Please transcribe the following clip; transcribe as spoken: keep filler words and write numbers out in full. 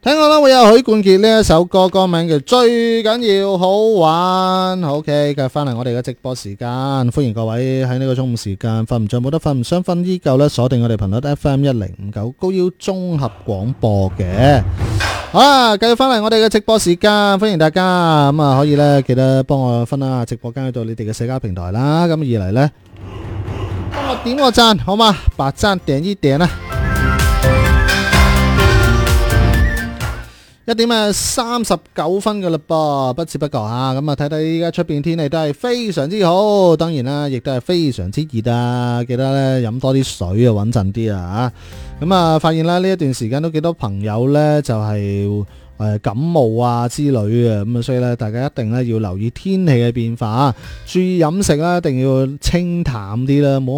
聽講啦會有許冠傑呢一首歌，歌名叫最緊要好玩。OK， 繼續翻嚟我哋嘅直播時間，歡迎各位喺呢個中午時間瞓唔着冇得瞓，唔想瞓依舊咧鎖定我哋頻率 F M 一零五九高腰綜合廣播嘅。好啦，繼續翻嚟我哋嘅直播時間，歡迎大家咁啊，可以咧記得幫我分享下直播間去到你哋嘅社交平台啦。咁二嚟咧，幫我點個讚好嘛，把讚點一點啊！一點啊三十九分嘅嘞噃，不知不覺啊，咁啊睇睇依家出邊天氣都係非常之好，當然啦，亦都係非常之熱啊！記得咧飲多啲水啊，穩陣啲啊嚇！咁啊，發現啦呢一段時間都幾多朋友咧就係、是、誒感冒啊之類嘅，咁啊所以咧大家一定咧要留意天氣嘅變化啊，注意飲食啦，一定要清淡啲啦，冇